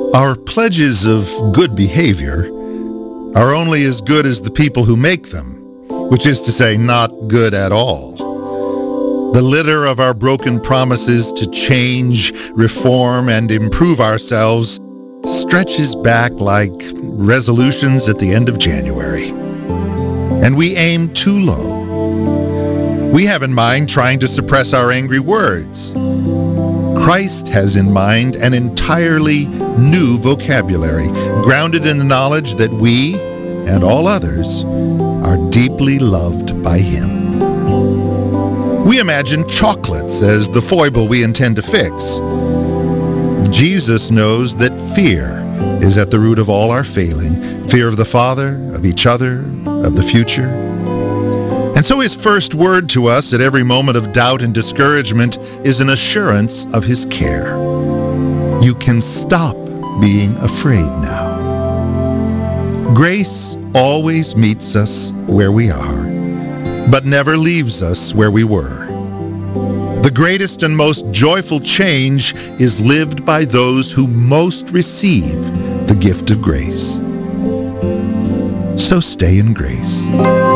Our pledges of good behavior are only as good as the people who make them, which is to say, not good at all. The litter of our broken promises to change, reform, and improve ourselves stretches back like resolutions at the end of January. And we aim too low. We have in mind trying to suppress our angry words. Christ has in mind an entirely new vocabulary, grounded in the knowledge that we, and all others, are deeply loved by Him. We imagine chocolates as the foible we intend to fix. Jesus knows that fear is at the root of all our failing, fear of the Father, of each other, of the future. And so His first word to us at every moment of doubt and discouragement is an assurance of His care. You can stop being afraid now. Grace always meets us where we are, but never leaves us where we were. The greatest and most joyful change is lived by those who most receive the gift of grace. So stay in grace.